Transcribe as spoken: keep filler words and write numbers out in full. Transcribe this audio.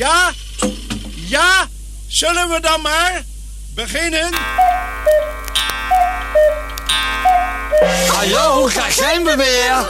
Ja? Ja? Zullen we dan maar beginnen? Hallo, daar zijn we weer.